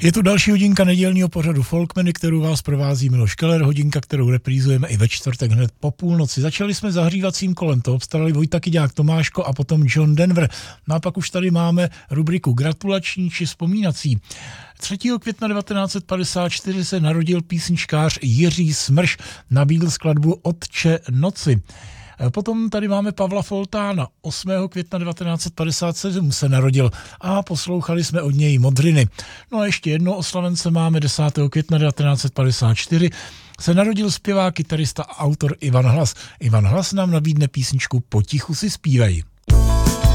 Je tu další hodinka nedělního pořadu Folkmeny, kterou vás provází Miloš Keller, hodinka, kterou reprízujeme i ve čtvrtek hned po půlnoci. Začali jsme zahřívacím kolem, to obstarali Vojta Kyďák Tomáško a potom John Denver. No a pak už tady máme rubriku gratulační či vzpomínací. 3. května 1954 se narodil písničkář Jiří Smrš, nabídl skladbu Otče noci. Potom tady máme Pavla Foltána, 8. května 1957 se narodil a poslouchali jsme od něj Modriny. No a ještě jedno oslavence máme 10. května 1954 se narodil zpěvák, kytarista a autor Ivan Hlas. Ivan Hlas nám nabídne písničku Potichu si zpívej.